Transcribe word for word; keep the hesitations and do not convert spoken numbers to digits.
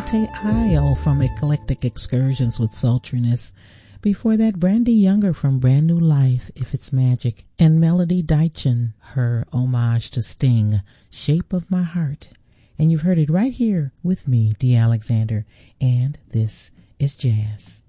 Dante Isle from Eclectic Excursions with Sultriness. Before that, Brandy Younger from Brand New Life, If It's Magic. And Melody Deitchen, her homage to Sting, Shape of My Heart. And you've heard it right here with me, Dee Alexander. And this is Jazz.